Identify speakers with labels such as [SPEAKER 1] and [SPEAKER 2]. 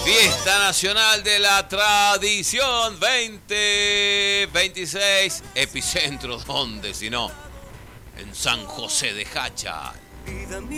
[SPEAKER 1] Fiesta Nacional de la Tradición 2026. Epicentro, ¿dónde? Si no, en San José de Hacha.